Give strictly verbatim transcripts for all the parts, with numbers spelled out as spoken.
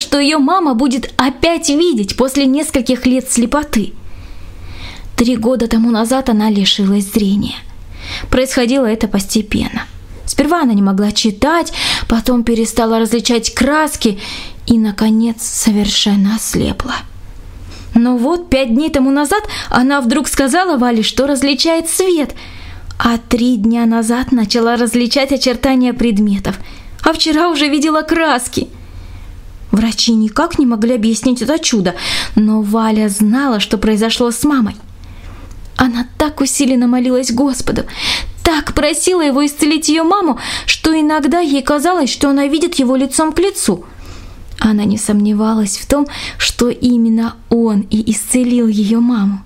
что ее мама будет опять видеть после нескольких лет слепоты. Три года тому назад она лишилась зрения. Происходило это постепенно. Сперва она не могла читать, потом перестала различать краски и, наконец, совершенно ослепла. Но вот пять дней тому назад она вдруг сказала Вале, что различает свет, а три дня назад начала различать очертания предметов, а вчера уже видела краски. Врачи никак не могли объяснить это чудо, но Валя знала, что произошло с мамой. Она так усиленно молилась Господу, так просила его исцелить ее маму, что иногда ей казалось, что она видит его лицом к лицу. Она не сомневалась в том, что именно он и исцелил ее маму.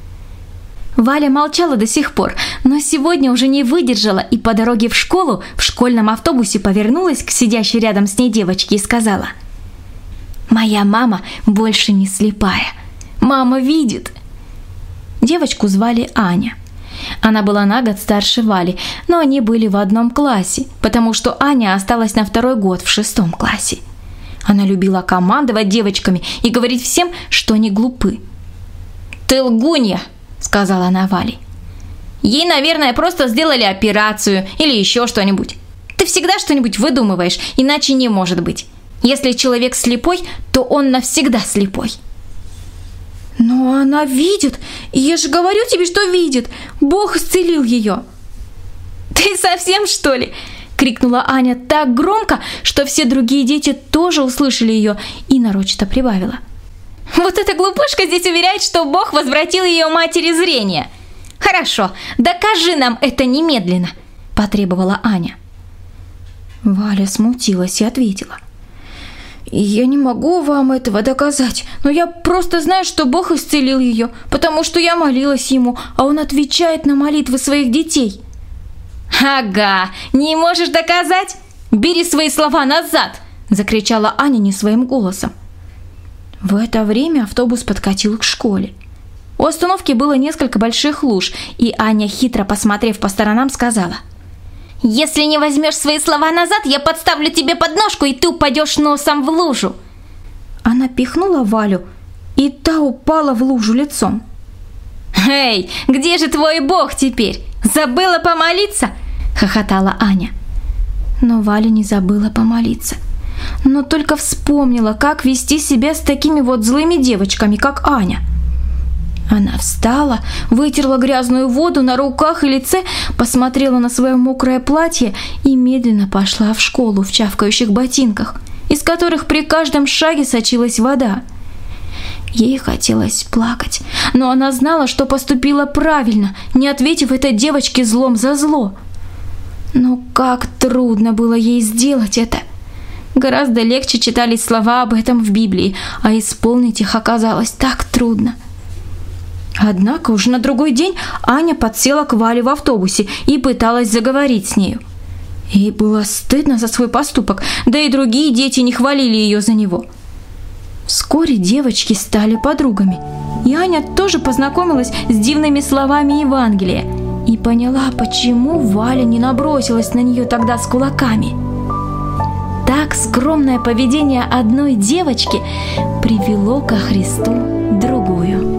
Валя молчала до сих пор, но сегодня уже не выдержала и по дороге в школу в школьном автобусе повернулась к сидящей рядом с ней девочке и сказала: «Моя мама больше не слепая. Мама видит». Девочку звали Аня. Она была на год старше Вали, но они были в одном классе, потому что Аня осталась на второй год в шестом классе. Она любила командовать девочками и говорить всем, что они глупы. «Ты лгунья», — сказала она Вале. «Ей, наверное, просто сделали операцию или еще что-нибудь. Ты всегда что-нибудь выдумываешь, иначе не может быть. Если человек слепой, то он навсегда слепой». «Но она видит, я же говорю тебе, что видит. Бог исцелил ее». «Ты совсем, что ли?» — крикнула Аня так громко, что все другие дети тоже услышали ее, и нарочито прибавила: «Вот эта глупышка здесь уверяет, что Бог возвратил ее матери зрение. Хорошо, докажи нам это немедленно», — потребовала Аня. Валя смутилась и ответила: «Я не могу вам этого доказать, но я просто знаю, что Бог исцелил ее, потому что я молилась Ему, а Он отвечает на молитвы своих детей». «Ага, не можешь доказать? Бери свои слова назад!» – закричала Аня не своим голосом. В это время автобус подкатил к школе. У остановки было несколько больших луж, и Аня, хитро посмотрев по сторонам, сказала: «Если не возьмешь свои слова назад, я подставлю тебе подножку, и ты упадешь носом в лужу». Она пихнула Валю, и та упала в лужу лицом. «Эй, где же твой Бог теперь? Забыла помолиться?» – хохотала Аня. Но Валя не забыла помолиться, но только вспомнила, как вести себя с такими вот злыми девочками, как Аня. Она встала, вытерла грязную воду на руках и лице, посмотрела на свое мокрое платье и медленно пошла в школу в чавкающих ботинках, из которых при каждом шаге сочилась вода. Ей хотелось плакать, но она знала, что поступила правильно, не ответив этой девочке злом за зло. Но как трудно было ей сделать это! Гораздо легче читались слова об этом в Библии, а исполнить их оказалось так трудно. Однако уже на другой день Аня подсела к Вале в автобусе и пыталась заговорить с нею. Ей было стыдно за свой поступок, да и другие дети не хвалили ее за него. Вскоре девочки стали подругами, и Аня тоже познакомилась с дивными словами Евангелия и поняла, почему Валя не набросилась на нее тогда с кулаками. Так скромное поведение одной девочки привело ко Христу другую.